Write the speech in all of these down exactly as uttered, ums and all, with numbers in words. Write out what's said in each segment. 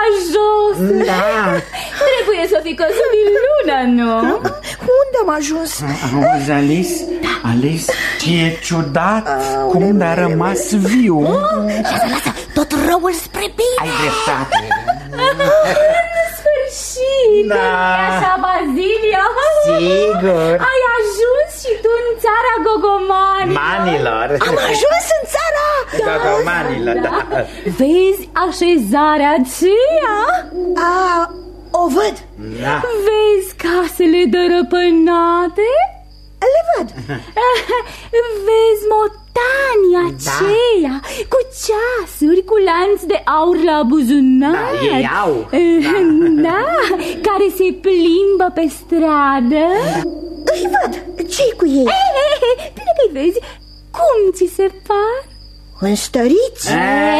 jos. Da. Trebuie să fi căzut din lună, nu? Unde am ajuns? Auzi, Alice? Da. Alice, ce e ciudat. Aole, cum a rămas viu. Lasă, lasă, tot răul spre bine. Ai dreptate. În sfârșit, Da. nu-i așa, Bazilio? Sigur. Ai ajuns și tu în țara gogomanilor. Manilor. Am ajuns în țara Gogomanilor, da. Vezi așezarea aceea? A, o văd. Da. Vezi casele dărăpânate? Le văd. Vezi motanii aceia cu ceasuri, cu lanț de aur la buzunar. Da, ei au. Da, care se plimbă pe stradă. Îi văd. Ce-i cu ei? Bine că-i vezi. Cum ți se par? Înstăriți?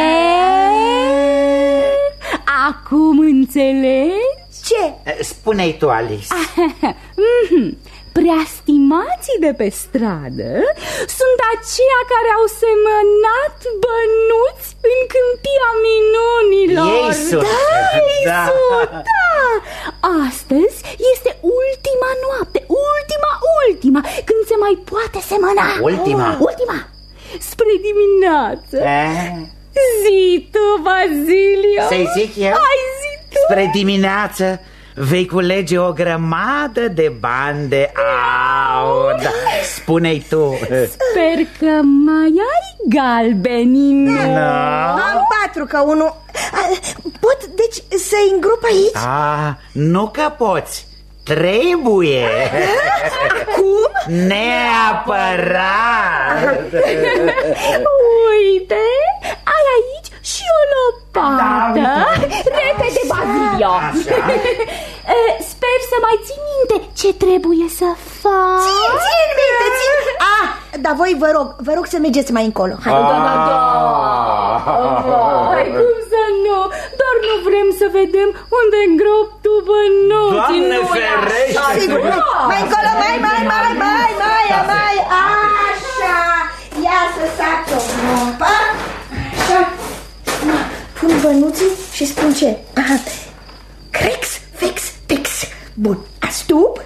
Acum înțelegi? Ce? Spune-i tu, Alice. Preastimații de pe stradă sunt aceia care au semănat bănuți în câmpia minunilor. Ei sunt. Da, ei Da. sunt, da. Astăzi este ultima noapte, ultima, ultima, când se mai poate semăna. Ultima? Ultima. Spre dimineață. Eh? Zi tu, Bazilio. Să-i zic eu? Hai, zi tu. Spre dimineață vei culege o grămadă de bani de aur. Da. Spune-i tu. Sper că mai ai galbeni, nu? Am patru ca unul. Pot, deci, să-i îngrop aici? Ah, nu că poți. Trebuie. Acum? Neapărat. Uite, ai aici și o lopată. Da, Repede, Bazilio. Sper să mai ții minte ce trebuie să faci. Țin, țin minte, țin. Ah, dar voi vă rog, vă rog să mergeți mai încolo. Hai. Da, da, da. Hai, cum să nu? Doar nu vrem să vedem unde îngrop tu bănuții. Doamne nu-i ferește! așa? Sigur. Mai încolo, mai, mai, mai, mai, mai, mai. Așa. Ia să sac o groapă. Așa. Pun bănuții și spun ce? Aha. Crex, fex, tex. Bun. Astup.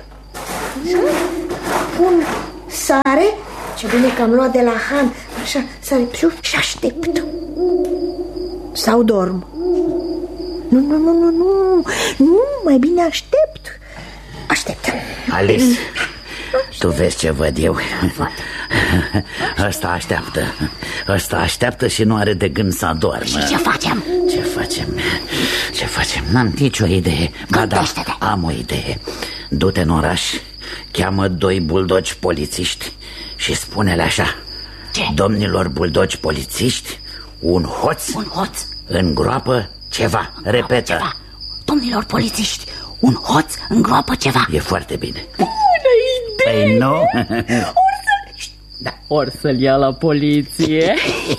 Pun sare. Ce bine că am luat de la Han. Așa, sare pșuf și aștept. Sau dorm. Nu, nu, nu, nu, nu. Nu, mai bine aștept. Aștept. Alice, tu vezi ce văd eu? Ăsta așteaptă. Ăsta așteaptă și nu are de gând să adormă. Și ce facem? Ce facem? Ce facem? N-am nicio idee. Ba da, am o idee. Du-te în oraș, cheamă doi buldogi polițiști și spune-le așa. Ce? Domnilor buldogi polițiști, un hoț, Un hoț. îngroapă ceva. Repetă. Ceva. Domnilor polițiști, un hoț îngroapă ceva. E foarte bine. Bună idee! Păi nu? Da. Or să-l ia la poliție.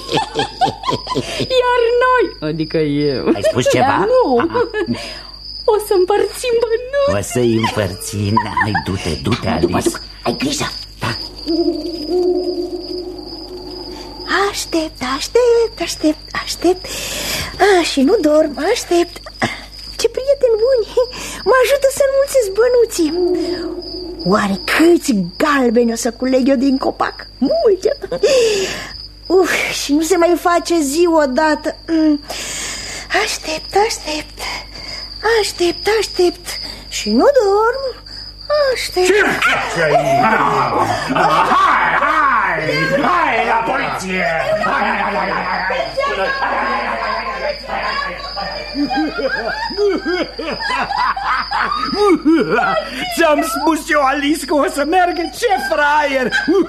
Iar noi, adică eu. Ai spus ceva? Dar nu. Aha. O să împărțim bănuți. O să-i împărțim. Hai, du-te, du-te, Alice. Ai grijă. Da. Aștept, aștept, aștept, aștept. A, și nu dorm, aștept. Ce prieteni buni. Mă ajută să înmulțesc bănuții. Oare câți galbeni o să culeg eu din copac? Multe. Uf, și nu se mai face zi odată. Aștept, aștept. Aștept, aștept. Și nu dorm. Aștept. Ce faci aici? Hai, hai, hai la poliție! Hai, hai, hai, hai, hai. Ți-am spus eu, Alice, că o să meargă. Ce fraier!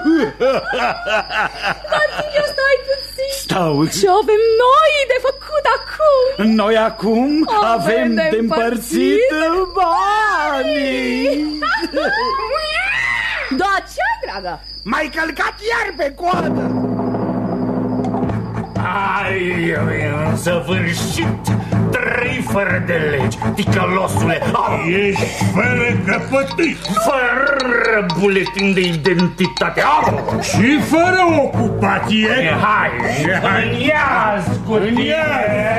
Bazilio, stai puțin. Stau. Ce avem noi de făcut acum? Noi acum avem, Avem de de împărțit banii. Da, ce, dragă? M-ai călcat iar pe coadă. Ai, în săvârșit, trei fără de legi, ticălosule. Ești fără căpătâi, fără buletin de identitate. Au! Și fără ocupație. Hai, în iaz cu tine.